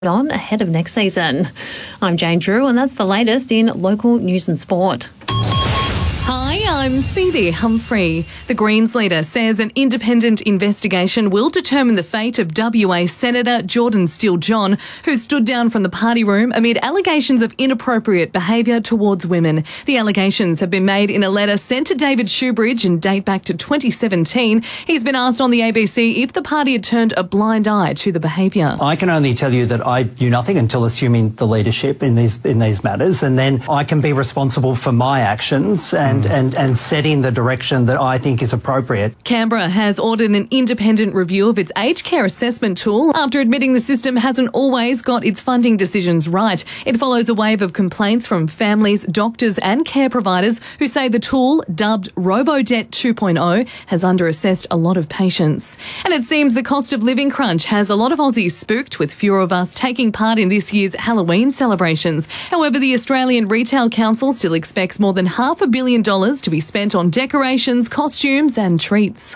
on ahead of next season. I'm Jane Drew, and that's the latest in local news and sport. Hi, I'm Phoebe Humphrey. The Greens leader says an independent investigation will determine the fate of WA Senator Jordan Steele-John, who stood down from the party room amid allegations of inappropriate behaviour towards women. The allegations have been made in a letter sent to David Shoebridge and date back to 2017. He's been asked on the ABC if the party had turned a blind eye to the behaviour. I can only tell you that I knew nothing until assuming the leadership in these matters, and then I can be responsible for my actions and setting the direction that I think is appropriate. Canberra has ordered an independent review of its aged care assessment tool after admitting the system hasn't always got its funding decisions right. It follows a wave of complaints from families, doctors and care providers who say the tool, dubbed RoboDebt 2.0, has underassessed a lot of patients. And it seems the cost of living crunch has a lot of Aussies spooked, with fewer of us taking part in this year's Halloween celebrations. However, the Australian Retail Council still expects more than $500 million to be spent on decorations, costumes and treats.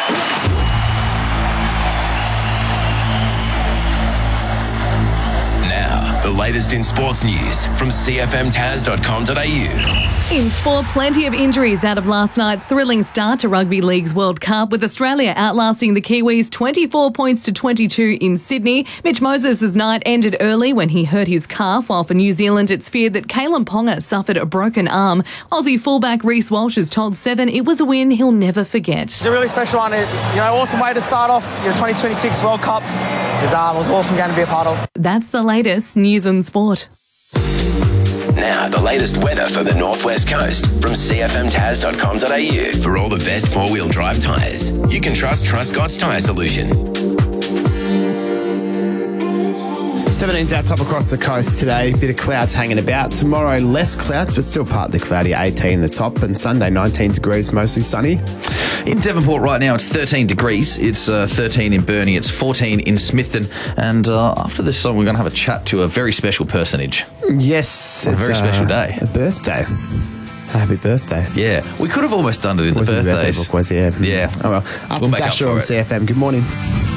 Now, the latest in sports news from cfmtaz.com.au. In sport, plenty of injuries out of last night's thrilling start to Rugby League's World Cup, with Australia outlasting the Kiwis 24 points to 22 in Sydney. Mitch Moses' night ended early when he hurt his calf, while for New Zealand it's feared that Kalen Ponga suffered a broken arm. Aussie fullback Reece Walsh has told Seven it was a win he'll never forget. It's a really special one. Awesome way to start off your 2026 World Cup. It was awesome game to be a part of. That's the latest news and sport. Now, the latest weather for the Northwest Coast from cfmtaz.com.au. For all the best four-wheel drive tyres, you can trust Truscott's Tyre Solution. 17's out top across the coast today. Bit of clouds hanging about. Tomorrow, less clouds, but still partly cloudy. 18 the top. And Sunday, 19 degrees, mostly sunny. In Devonport right now, it's 13 degrees. It's 13 in Burnie. It's 14 in Smithton. And after this song, we're going to have a chat to a very special personage. Yes. On a very special day. A birthday. Happy birthday. Yeah. We could have almost done it in the birthdays. Book was, yeah. Yeah. Oh, well. After We'll make Dasher up for on it. CFM. Good morning.